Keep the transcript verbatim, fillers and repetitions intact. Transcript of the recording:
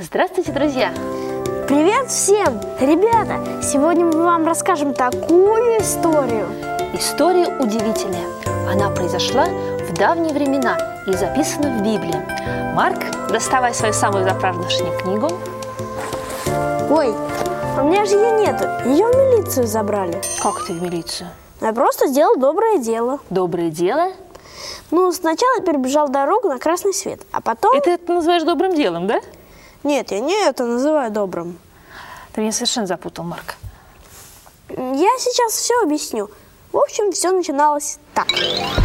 Здравствуйте, друзья! Привет всем! Ребята, сегодня мы вам расскажем такую историю. История удивительная. Она произошла в давние времена и записана в Библии. Марк, доставай свою самую заправдошнюю книгу. Ой, у меня же ее нету. Ее в милицию забрали. Как ты в милицию? Я просто сделал доброе дело. Доброе дело? Ну, сначала перебежал дорогу на красный свет, а потом... Это ты называешь добрым делом, да? Нет, я не это называю добрым. Ты меня совершенно запутал, Марк. Я сейчас все объясню. В общем, все начиналось так.